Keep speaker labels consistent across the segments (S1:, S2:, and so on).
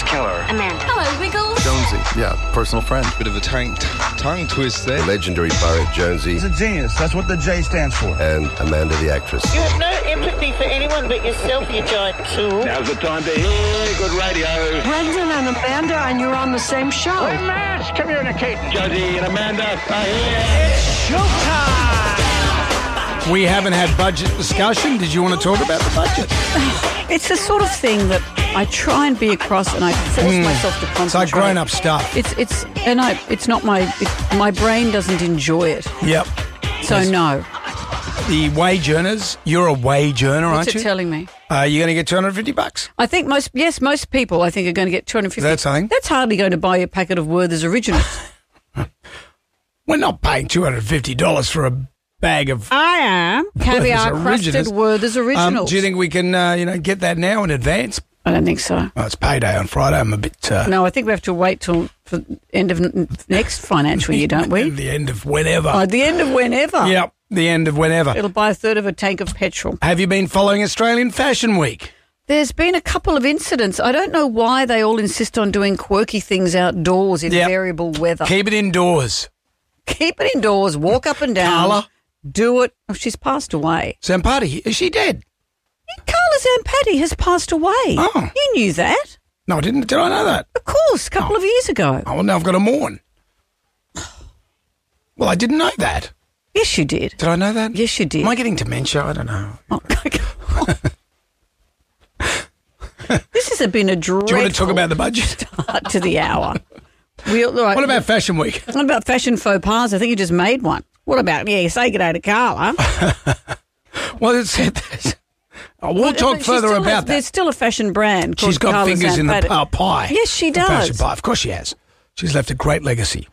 S1: serious killer.
S2: Amanda. Hello, Wiggles.
S3: Jonesy, yeah, personal friend.
S4: Bit of a tongue twist there.
S3: The legendary Barrett Jonesy.
S5: He's a genius. That's what the J stands for.
S3: And Amanda the actress.
S6: You have no empathy for anyone but yourself, you giant tool.
S7: Now's the time to hear good radio.
S8: Brendan and Amanda, and you're on the same show.
S7: We're mass communicating. Josie and Amanda are here.
S5: It's showtime!
S9: We haven't had budget discussion. Did you want to talk about the budget?
S10: It's the sort of thing that I try and be across, and I force myself to concentrate.
S9: It's like grown-up stuff.
S10: It's not my brain doesn't enjoy it.
S9: Yep.
S10: So no.
S9: The wage earners, you're a wage earner, aren't you?
S10: What's it telling me?
S9: You're going to get $250.
S10: I think most people I think are going to get $250.
S9: That's something.
S10: That's hardly going to buy you a packet of Werther's Originals.
S9: We're not paying $250 for a bag of
S10: I am. Caviar crusted Werther's Originals.
S9: Do you think we can get that now in advance?
S10: I don't think so.
S9: Oh, it's payday on Friday. I'm a bit...
S10: No, I think we have to wait till the end of next financial year, don't we?
S9: The end of whenever.
S10: Oh, the end of whenever.
S9: Yep, the end of whenever.
S10: It'll buy a third of a tank of petrol.
S9: Have you been following Australian Fashion Week?
S10: There's been a couple of incidents. I don't know why they all insist on doing quirky things outdoors in variable weather.
S9: Keep it indoors.
S10: Keep it indoors. Walk up and down.
S9: Carla?
S10: Do it. Oh, she's passed away.
S9: Zampatti, is she dead?
S10: Carla Zampatti has passed away.
S9: Oh.
S10: You knew that?
S9: No, I didn't. Did I know that?
S10: Of course, a couple of years ago.
S9: Oh, well, now I've got to mourn. Well, I didn't know that.
S10: Yes, you did.
S9: Did I know that?
S10: Yes, you did.
S9: Am I getting dementia? I don't know.
S10: Oh, this has been a dreadful
S9: Do you want to talk about the budget?
S10: Start to the hour. Right.
S9: What about Fashion Week?
S10: What about fashion faux pas? I think you just made one. What about, say good day to Carla.
S9: Well, it said this. We'll talk further about that.
S10: There's still a fashion brand called
S9: She's got
S10: Carla
S9: fingers in the pie.
S10: Yes, she does.
S9: Fashion pie. Of course she has. She's left a great legacy.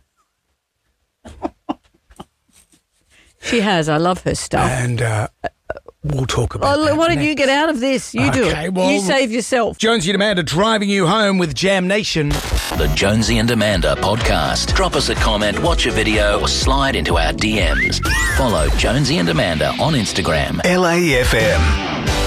S10: She has. I love her stuff.
S9: And we'll talk about that.
S10: What did you get out of this? You do it. Well, you save yourself.
S9: Jonesy and Amanda driving you home with Jam Nation.
S11: The Jonesy and Amanda podcast. Drop us a comment, watch a video, or slide into our DMs. Follow Jonesy and Amanda on Instagram.
S1: LAFM.